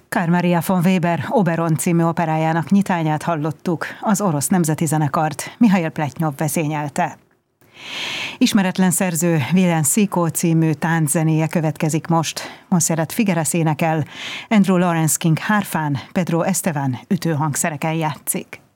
Carl Maria von Weber Oberon című operájának nyitányát hallottuk, az orosz nemzeti zenekart Mihail Pletnyov vezényelte. Ismeretlen szerző Willem Siko című tánczenéje következik most. Montserrat Figueres énekel, Andrew Lawrence King hárfán, Pedro Estevan ütőhangszereken játszik.